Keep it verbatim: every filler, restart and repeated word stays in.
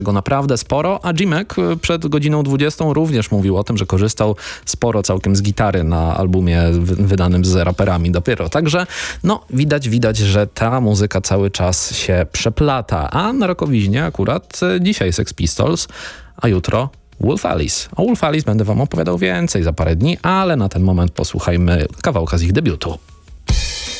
go naprawdę sporo, a Jimek przed godziną dwudziestą również mówił o tym, że korzystał sporo całkiem z gitary na albumie wydanym z raperami dopiero. Także no widać, widać, że ta muzyka cały czas się przeplata, a na Rockowiźnie akurat dzisiaj Sex Pistols, a jutro Wolf Alice. O Wolf Alice będę wam opowiadał więcej za parę dni, ale na ten moment posłuchajmy kawałka z ich debiutu.